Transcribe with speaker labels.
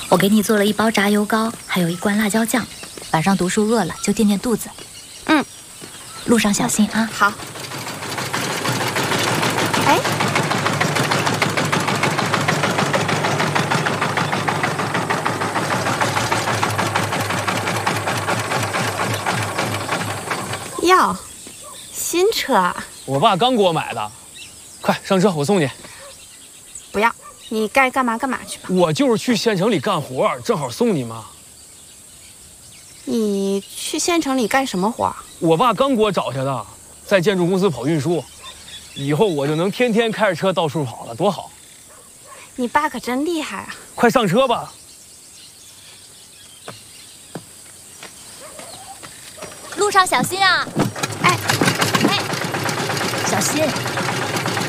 Speaker 1: 我给你做了1包炸油糕，还有1罐辣椒酱。晚上读书饿了就垫垫肚子。
Speaker 2: 嗯，
Speaker 1: 路上小心啊。
Speaker 2: 好。哎，哟，新车啊！
Speaker 3: 我爸刚给我买的。快上车，我送你。
Speaker 2: 不要，你该干嘛干嘛去吧。
Speaker 3: 我就是去县城里干活，正好送你嘛。
Speaker 2: 你去县城里干什么活？
Speaker 3: 我爸刚给我找去的，在建筑公司跑运输，以后我就能天天开着车到处跑了，多好！
Speaker 2: 你爸可真厉害啊！
Speaker 3: 快上车吧。
Speaker 1: 路上小心啊！
Speaker 2: 哎，
Speaker 1: 小心！